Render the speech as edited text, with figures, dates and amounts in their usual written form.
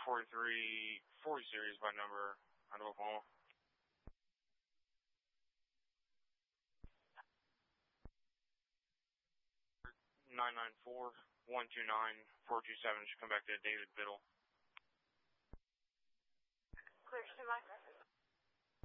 43 40 series by number out of Oklahoma. 994-129-427. Should come back to David Biddle. Clear, stand by.